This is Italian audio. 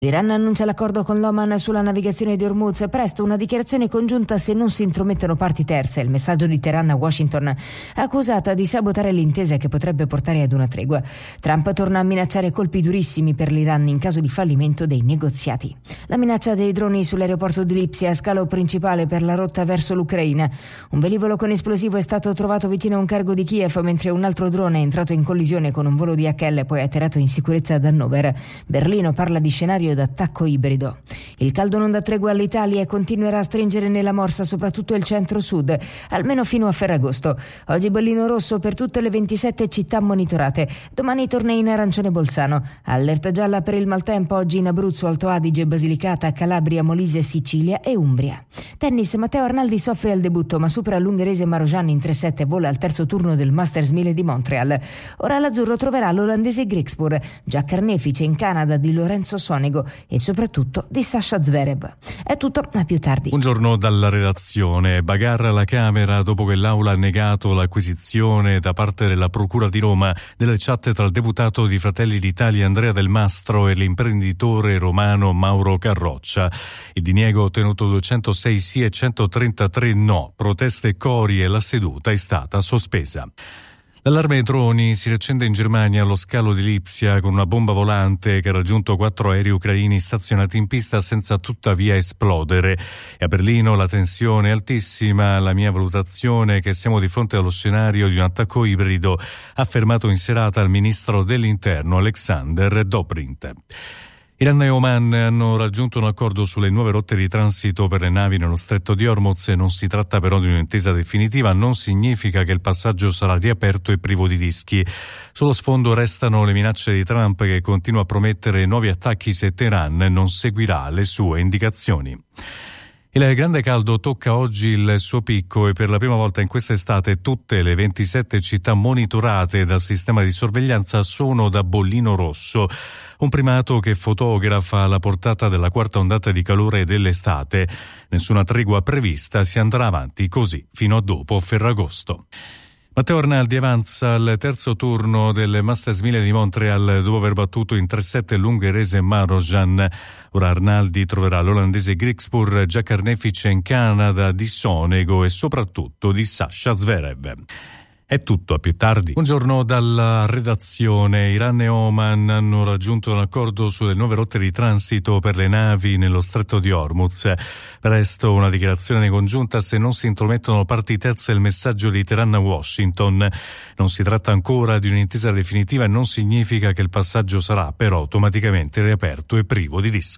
L'Iran annuncia l'accordo con l'Oman sulla navigazione di Hormuz. Presto una dichiarazione congiunta se non si intromettono parti terze. Il messaggio di Teheran a Washington, accusata di sabotare l'intesa che potrebbe portare ad una tregua. Trump torna a minacciare colpi durissimi per l'Iran in caso di fallimento dei negoziati. La minaccia dei droni sull'aeroporto di Lipsia, scalo principale per la rotta verso l'Ucraina. Un velivolo con esplosivo è stato trovato vicino a un cargo di Kiev, mentre un altro drone è entrato in collisione con un volo DHL e poi è atterrato in sicurezza ad Hannover. Berlino parla di scenario d'attacco ibrido. Il caldo non dà tregua all'Italia e continuerà a stringere nella morsa soprattutto il centro-sud, almeno fino a Ferragosto. Oggi bollino rosso per tutte le 27 città monitorate. Domani torna in arancione Bolzano. Allerta gialla per il maltempo oggi in Abruzzo, Alto Adige, Basilicata, Calabria, Molise, Sicilia e Umbria. Tennis, Matteo Arnaldi soffre al debutto ma supera l'ungherese Marozsan in 3-7 e vola al terzo turno del Masters 1000 di Montreal. Ora l'azzurro troverà l'olandese Griekspoor, già carnefice in Canada di Lorenzo Sonego e soprattutto di Sasha Zverev. È tutto, a più tardi. Buongiorno dalla redazione. Bagarre alla Camera dopo che l'Aula ha negato l'acquisizione da parte della Procura di Roma delle chat tra il deputato di Fratelli d'Italia Andrea Del Mastro e l'imprenditore romano Mauro Carroccia. Il diniego ha ottenuto 206 sì e 133 no, proteste e cori e la seduta è stata sospesa. L'allarme ai droni si riaccende in Germania allo scalo di Lipsia con una bomba volante che ha raggiunto 4 aerei ucraini stazionati in pista senza tuttavia esplodere. E a Berlino la tensione è altissima, la mia valutazione è che siamo di fronte allo scenario di un attacco ibrido, ha affermato in serata il ministro dell'Interno Alexander Dobrindt. Iran e Oman hanno raggiunto un accordo sulle nuove rotte di transito per le navi nello stretto di Hormuz. Non si tratta però di un'intesa definitiva, non significa che il passaggio sarà riaperto e privo di rischi. Sullo sfondo restano le minacce di Trump che continua a promettere nuovi attacchi se Teheran non seguirà le sue indicazioni. Il grande caldo tocca oggi il suo picco e per la prima volta in quest'estate tutte le 27 città monitorate dal sistema di sorveglianza sono da bollino rosso. Un primato che fotografa la portata della quarta ondata di calore dell'estate. Nessuna tregua prevista, si andrà avanti così fino a dopo Ferragosto. Matteo Arnaldi avanza al terzo turno del Masters 1000 di Montreal dopo aver battuto in 3-7 l'ungherese Marozsan. Ora Arnaldi troverà l'olandese Griekspoor, già carnefice in Canada di Sonego e soprattutto di Sasha Zverev. È tutto, a più tardi. Buongiorno dalla redazione. Iran e Oman hanno raggiunto un accordo sulle nuove rotte di transito per le navi nello stretto di Hormuz. Presto una dichiarazione congiunta se non si intromettono parti terze. Il messaggio di Teheran a Washington. Non si tratta ancora di un'intesa definitiva e non significa che il passaggio sarà però automaticamente riaperto e privo di rischi.